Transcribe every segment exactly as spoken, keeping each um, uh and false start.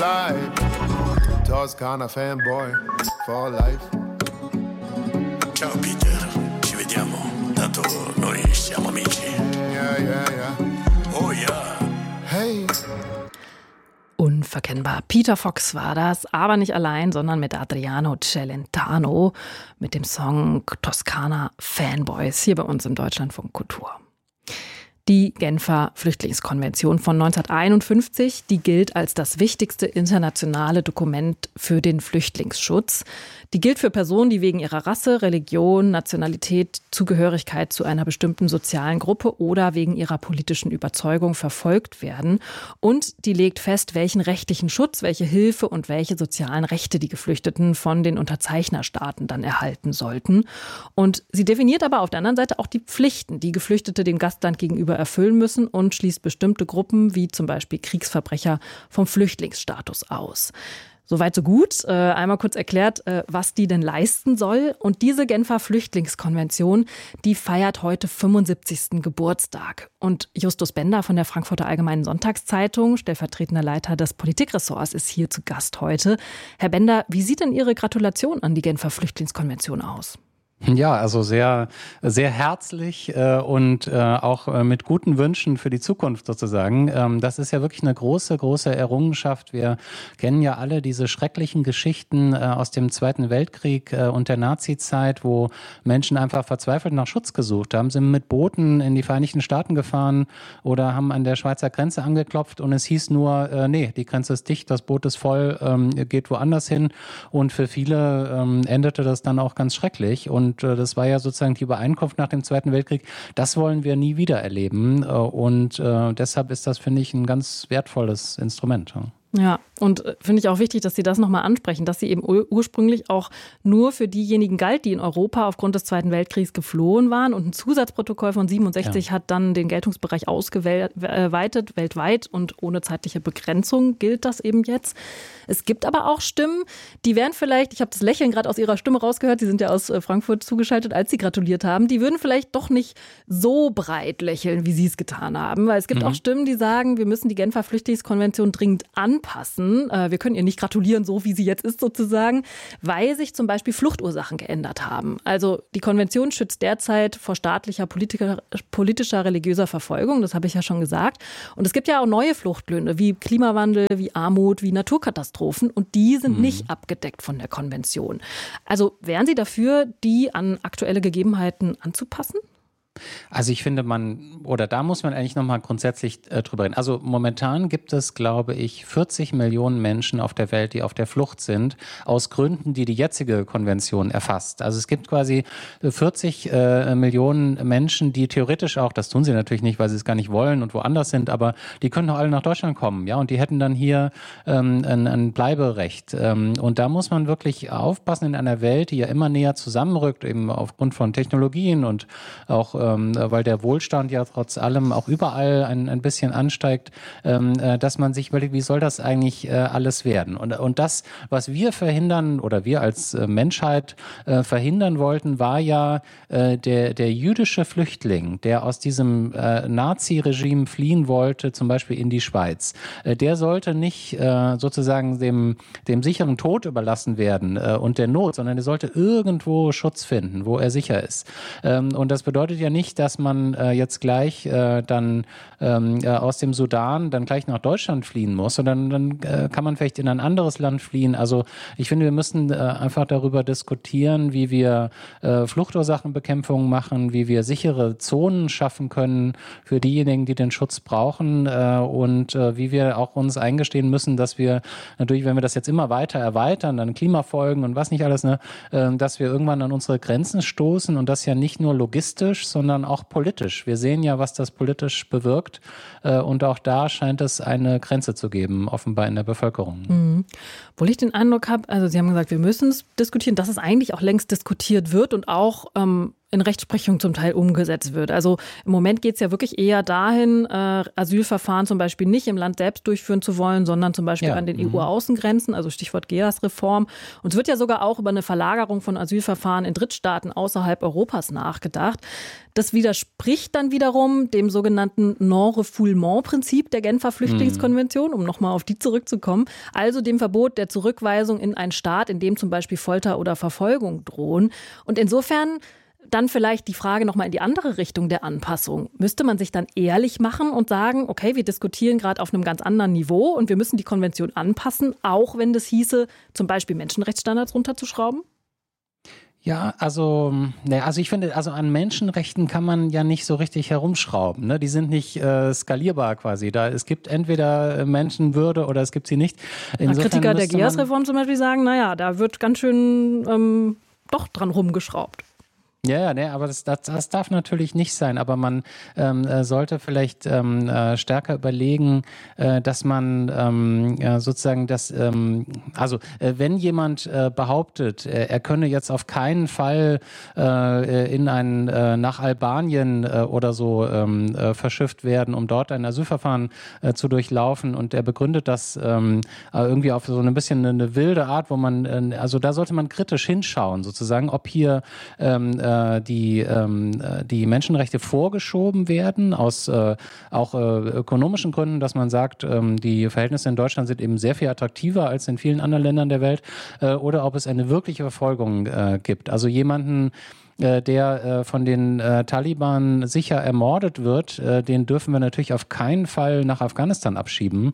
like Toscana fanboy for life. Ciao Peter, ci vediamo, tanto noi siamo amici. Yeah, yeah, yeah. Oh ja. Hey. Unverkennbar. Peter Fox war das, aber nicht allein, sondern mit Adriano Celentano mit dem Song Toscana Fanboys hier bei uns im Deutschlandfunk Kultur. Die Genfer Flüchtlingskonvention von neunzehnhunderteinundfünfzig, die gilt als das wichtigste internationale Dokument für den Flüchtlingsschutz. Die gilt für Personen, die wegen ihrer Rasse, Religion, Nationalität, Zugehörigkeit zu einer bestimmten sozialen Gruppe oder wegen ihrer politischen Überzeugung verfolgt werden. Und die legt fest, welchen rechtlichen Schutz, welche Hilfe und welche sozialen Rechte die Geflüchteten von den Unterzeichnerstaaten dann erhalten sollten. Und sie definiert aber auf der anderen Seite auch die Pflichten, die Geflüchtete dem Gastland gegenüber erfüllen müssen und schließt bestimmte Gruppen, wie zum Beispiel Kriegsverbrecher, vom Flüchtlingsstatus aus. Soweit so gut. Äh, einmal kurz erklärt, äh, was die denn leisten soll. Und diese Genfer Flüchtlingskonvention, die feiert heute fünfundsiebzigsten Geburtstag. Und Justus Bender von der Frankfurter Allgemeinen Sonntagszeitung, stellvertretender Leiter des Politikressorts, ist hier zu Gast heute. Herr Bender, wie sieht denn Ihre Gratulation an die Genfer Flüchtlingskonvention aus? Ja, also sehr, sehr herzlich äh, und äh, auch äh, mit guten Wünschen für die Zukunft sozusagen. Ähm, das ist ja wirklich eine große, große Errungenschaft. Wir kennen ja alle diese schrecklichen Geschichten äh, aus dem Zweiten Weltkrieg äh, und der Nazi-Zeit, wo Menschen einfach verzweifelt nach Schutz gesucht haben, sind mit Booten in die Vereinigten Staaten gefahren oder haben an der Schweizer Grenze angeklopft und es hieß nur, äh, nee, die Grenze ist dicht, das Boot ist voll, ähm, geht woanders hin. Und für viele ähm, endete das dann auch ganz schrecklich. Und Und das war ja sozusagen die Übereinkunft nach dem Zweiten Weltkrieg. Das wollen wir nie wieder erleben. Und deshalb ist das, finde ich, ein ganz wertvolles Instrument. Ja, und finde ich auch wichtig, dass Sie das nochmal ansprechen, dass sie eben ur- ursprünglich auch nur für diejenigen galt, die in Europa aufgrund des Zweiten Weltkriegs geflohen waren. Und ein Zusatzprotokoll von siebenundsechzig ja. hat dann den Geltungsbereich ausgeweitet, weltweit, und ohne zeitliche Begrenzung gilt das eben jetzt. Es gibt aber auch Stimmen, die wären vielleicht, ich habe das Lächeln gerade aus Ihrer Stimme rausgehört, Sie sind ja aus Frankfurt zugeschaltet, als Sie gratuliert haben, die würden vielleicht doch nicht so breit lächeln, wie Sie es getan haben. Weil es gibt mhm. auch Stimmen, die sagen, wir müssen die Genfer Flüchtlingskonvention dringend anpassen. Wir können ihr nicht gratulieren, so wie sie jetzt ist sozusagen, weil sich zum Beispiel Fluchtursachen geändert haben. Also die Konvention schützt derzeit vor staatlicher, politischer, politischer, religiöser Verfolgung, das habe ich ja schon gesagt. Und es gibt ja auch neue Fluchtgründe, wie Klimawandel, wie Armut, wie Naturkatastrophen. Und die sind mhm. nicht abgedeckt von der Konvention. Also wären Sie dafür, die an aktuelle Gegebenheiten anzupassen? Also ich finde, man, oder da muss man eigentlich nochmal grundsätzlich äh, drüber reden. Also momentan gibt es, glaube ich, vierzig Millionen Menschen auf der Welt, die auf der Flucht sind, aus Gründen, die die jetzige Konvention erfasst. Also es gibt quasi vierzig äh, Millionen Menschen, die theoretisch auch, das tun sie natürlich nicht, weil sie es gar nicht wollen und woanders sind, aber die können doch alle nach Deutschland kommen, ja, und die hätten dann hier ähm, ein, ein Bleiberecht. Ähm, und da muss man wirklich aufpassen in einer Welt, die ja immer näher zusammenrückt, eben aufgrund von Technologien und auch Ähm, weil der Wohlstand ja trotz allem auch überall ein, ein bisschen ansteigt, ähm, äh, dass man sich überlegt, wie soll das eigentlich äh, alles werden? Und, und das, was wir verhindern oder wir als äh, Menschheit äh, verhindern wollten, war ja äh, der, der jüdische Flüchtling, der aus diesem äh, Nazi-Regime fliehen wollte, zum Beispiel in die Schweiz. Äh, der sollte nicht äh, sozusagen dem, dem sicheren Tod überlassen werden äh, und der Not, sondern der sollte irgendwo Schutz finden, wo er sicher ist. Ähm, und das bedeutet ja nicht, dass man äh, jetzt gleich äh, dann ähm, äh, aus dem Sudan dann gleich nach Deutschland fliehen muss, sondern dann äh, kann man vielleicht in ein anderes Land fliehen. Also ich finde, wir müssen äh, einfach darüber diskutieren, wie wir äh, Fluchtursachenbekämpfung machen, wie wir sichere Zonen schaffen können für diejenigen, die den Schutz brauchen äh, und äh, wie wir auch uns eingestehen müssen, dass wir natürlich, wenn wir das jetzt immer weiter erweitern, dann Klimafolgen und was nicht alles, ne, äh, dass wir irgendwann an unsere Grenzen stoßen und das ja nicht nur logistisch, sondern auch politisch. Wir sehen ja, was das politisch bewirkt äh, und auch da scheint es eine Grenze zu geben, offenbar in der Bevölkerung. Mhm. Obwohl ich den Eindruck habe, also Sie haben gesagt, wir müssen es diskutieren, dass es eigentlich auch längst diskutiert wird und auch ähm, in Rechtsprechung zum Teil umgesetzt wird. Also im Moment geht es ja wirklich eher dahin, äh, Asylverfahren zum Beispiel nicht im Land selbst durchführen zu wollen, sondern zum Beispiel ja. an den mhm. E U-Außengrenzen, also Stichwort G E A S-Reform. Und es wird ja sogar auch über eine Verlagerung von Asylverfahren in Drittstaaten außerhalb Europas nachgedacht. Das widerspricht dann wiederum dem sogenannten Non-Refoulement-Prinzip der Genfer Flüchtlingskonvention, um nochmal auf die zurückzukommen, also dem Verbot der Zurückweisung in einen Staat, in dem zum Beispiel Folter oder Verfolgung drohen. Und insofern dann vielleicht die Frage nochmal in die andere Richtung der Anpassung. Müsste man sich dann ehrlich machen und sagen, okay, wir diskutieren gerade auf einem ganz anderen Niveau und wir müssen die Konvention anpassen, auch wenn das hieße, zum Beispiel Menschenrechtsstandards runterzuschrauben? Ja, also, ne, also ich finde, also an Menschenrechten kann man ja nicht so richtig herumschrauben. Ne? Die sind nicht äh, skalierbar quasi. Da, es gibt entweder Menschenwürde oder es gibt sie nicht. Insofern Kritiker der G E A S-Reform zum Beispiel sagen, naja, da wird ganz schön ähm, doch dran rumgeschraubt. Ja, ja, ne, aber das, das, das darf natürlich nicht sein. Aber man ähm, sollte vielleicht ähm, äh, stärker überlegen, äh, dass man ähm, ja, sozusagen das, ähm, also äh, wenn jemand äh, behauptet, äh, er könne jetzt auf keinen Fall äh, in ein äh, nach Albanien äh, oder so ähm, äh, verschifft werden, um dort ein Asylverfahren äh, zu durchlaufen, und er begründet das ähm, irgendwie auf so ein bisschen eine wilde Art, wo man, äh, also da sollte man kritisch hinschauen, sozusagen, ob hier ähm, äh, die, ähm, die Menschenrechte vorgeschoben werden, aus äh, auch äh, ökonomischen Gründen, dass man sagt, ähm, die Verhältnisse in Deutschland sind eben sehr viel attraktiver als in vielen anderen Ländern der Welt, äh, oder ob es eine wirkliche Verfolgung äh, gibt. Also jemanden, der von den Taliban sicher ermordet wird, den dürfen wir natürlich auf keinen Fall nach Afghanistan abschieben.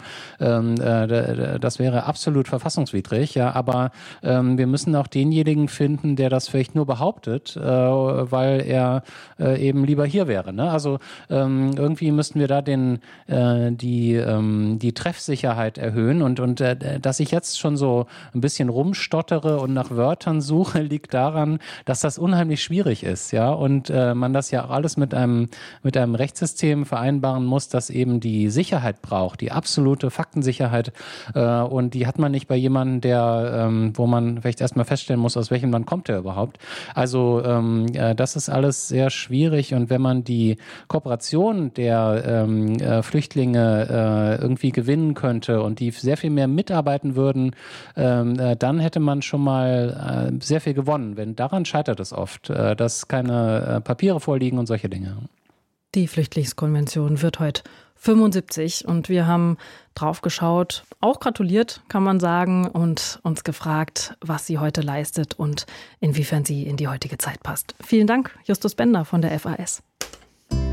Das wäre absolut verfassungswidrig, ja, aber wir müssen auch denjenigen finden, der das vielleicht nur behauptet, weil er eben lieber hier wäre. Ne? Also irgendwie müssten wir da den, die, die Treffsicherheit erhöhen, und, und dass ich jetzt schon so ein bisschen rumstottere und nach Wörtern suche, liegt daran, dass das unheimlich schwierig ist, ja, und äh, man das ja auch alles mit einem mit einem Rechtssystem vereinbaren muss, das eben die Sicherheit braucht, die absolute Faktensicherheit, äh, und die hat man nicht bei jemandem, der, ähm, wo man vielleicht erstmal feststellen muss, aus welchem Land kommt der überhaupt. Also ähm, äh, das ist alles sehr schwierig, und wenn man die Kooperation der ähm, äh, Flüchtlinge äh, irgendwie gewinnen könnte und die sehr viel mehr mitarbeiten würden, ähm, äh, dann hätte man schon mal äh, sehr viel gewonnen. Wenn daran scheitert es oft, dass keine Papiere vorliegen und solche Dinge. Die Flüchtlingskonvention wird heute fünfundsiebzig und wir haben drauf geschaut, auch gratuliert, kann man sagen, und uns gefragt, was sie heute leistet und inwiefern sie in die heutige Zeit passt. Vielen Dank, Justus Bender von der F A S.